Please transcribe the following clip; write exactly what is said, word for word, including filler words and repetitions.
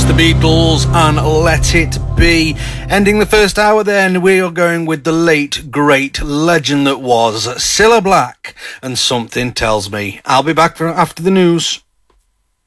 The Beatles and Let It Be. Ending the first hour then, we are going with the late, great legend that was Cilla Black and Something Tells Me. I'll be back for after the news.